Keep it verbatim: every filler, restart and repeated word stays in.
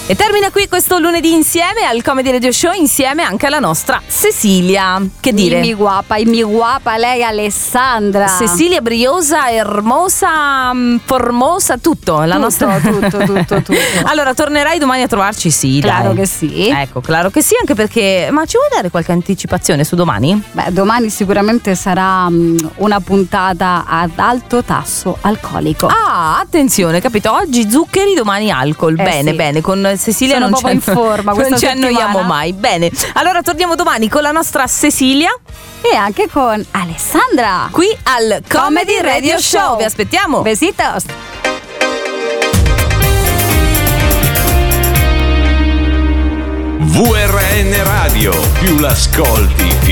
E termina qui questo lunedì insieme al Comedy Radio Show, insieme anche alla nostra Cecilia. Che dire? Il mi guapa, il mi guapa, lei Alessandra. Cecilia briosa, ermosa, formosa, tutto. La tutto, nostra... tutto, tutto, tutto. Allora, tornerai domani a trovarci? Sì, claro dai. che sì. Ecco, claro che sì, anche perché... Ma ci vuoi dare qualche anticipazione su domani? Beh, domani sicuramente sarà um, una puntata ad alto tasso alcolico. Ah, attenzione, capito? Oggi zuccheri, domani alcol. Eh bene, sì. bene, con Cecilia Sono non, proprio in forma questa non ci settimana. annoiamo mai. Bene, allora torniamo domani con la nostra Cecilia e anche con Alessandra qui al Comedy Radio Show. Vi aspettiamo. Besitos. V R N Radio, più l'ascolti